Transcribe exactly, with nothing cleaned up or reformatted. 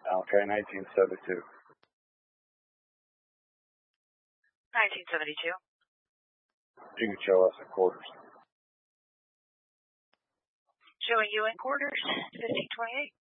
Okay, nineteen seventy-two. nineteen seventy-two. You can show us in quarters. Showing you in quarters, fifteen twenty-eight.